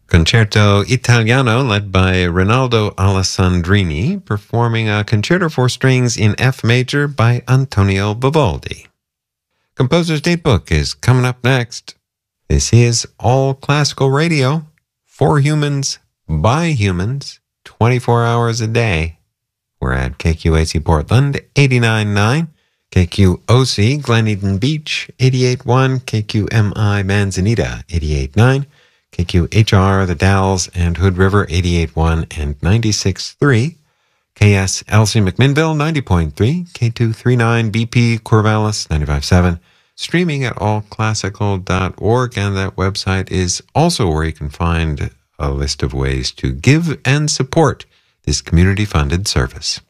Concerto Italiano, led by Rinaldo Alessandrini, performing a concerto for strings in F major by Antonio Vivaldi. Composer's Datebook is coming up next. This is All Classical Radio, for humans, by humans, 24 hours a day. We're at KQAC Portland, 89.9, KQOC Glen Eden Beach, 88.1, KQMI Manzanita, 88.9, KQHR The Dalles and Hood River, 88.1 and 96.3, KSLC McMinnville, 90.3, K239 BP Corvallis, 95.7, streaming at allclassical.org, and that website is also where you can find a list of ways to give and support this community-funded service.